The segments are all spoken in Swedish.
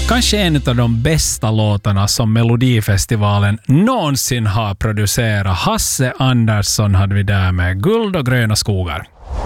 Kanske en av de bästa låtarna som Melodifestivalen någonsin har producerat. Hasse Andersson hade vi där med Guld och gröna skogar.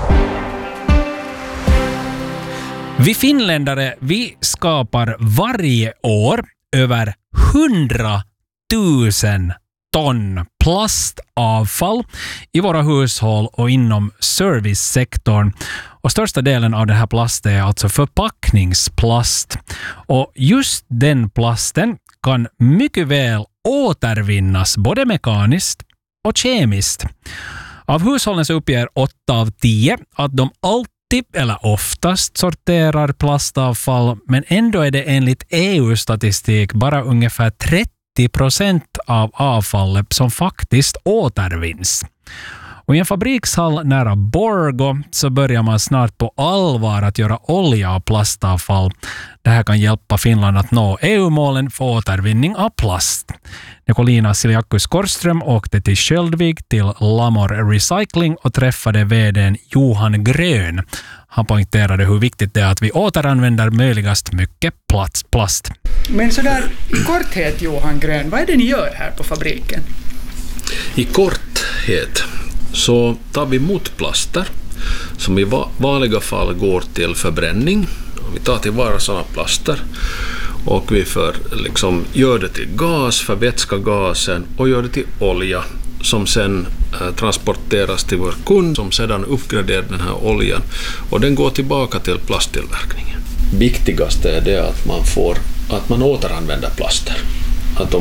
Vi finländare, vi skapar varje år över 100 000 ton plastavfall i våra hushåll och inom servicesektorn. Och största delen av den här plasten är alltså förpackningsplast. Och just den plasten kan mycket väl återvinnas både mekaniskt och kemiskt. Av hushållen så uppger 8 av 10 att de alltid eller oftast sorterar plastavfall, men ändå är det enligt EU-statistik bara ungefär 30% av avfallet som faktiskt återvinns. Och i en fabrikshall nära Borgå så börjar man snart på allvar att göra olja av plastavfall. Det här kan hjälpa Finland att nå EU-målen för återvinning av plast. Nikolina Siljakus Korström åkte till Sköldvik till Lamor Recycling och träffade vd:n Johan Grön. Han poängterade hur viktigt det är att vi återanvänder möjligast mycket plast. Men så där i korthet, Johan Grön, vad är det ni gör här på fabriken? I korthet så tar vi motplaster som i vanliga fall går till förbränning. Vi tar tillvara sådana plaster och vi gör det till gas, förvätskar gasen och gör det till olja som sen transporteras till vår kund som sedan uppgraderar den här oljan och den går tillbaka till plasttillverkningen. Viktigaste är det att man återanvänder plaster. Att om